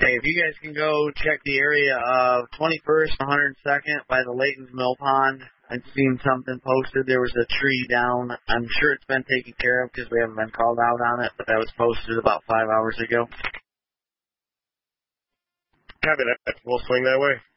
Hey, if you guys can go check the area of 21st and 102nd by the Layton's Mill Pond, I'd seen something posted. There was a tree down. I'm sure it's been taken care of because we haven't been called out on it, but that was posted about 5 hours ago. Copy that. We'll swing that way.